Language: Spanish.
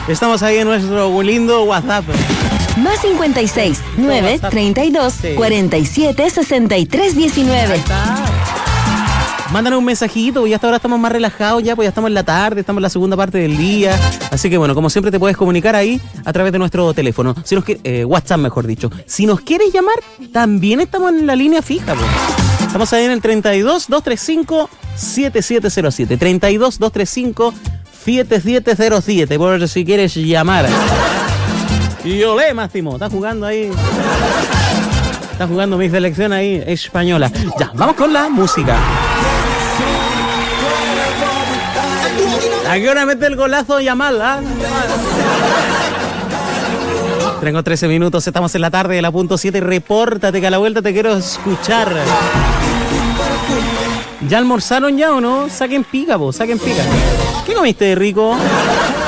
Estamos ahí en nuestro lindo WhatsApp. Más 56 9 32 47 63 19. Mándanos un mensajito, ya hasta ahora estamos más relajados ya, pues ya estamos en la tarde, estamos en la segunda parte del día. Así que bueno, como siempre te puedes comunicar ahí a través de nuestro teléfono. Si nos WhatsApp, mejor dicho. Si nos quieres llamar, también estamos en la línea fija, pues. Estamos ahí en el 32 235 7707. 32 235 7707, por si quieres llamar. Y olé, Máximo, está jugando ahí. Está jugando mi selección ahí española. Ya, vamos con la música. ¿A qué hora mete el golazo Yamal? Tengo 13 minutos, estamos en la tarde de la punto 7. Repórtate que a la vuelta te quiero escuchar. ¿Ya almorzaron ya o no? Saquen pica, po, saquen pica. ¿Qué comiste, rico?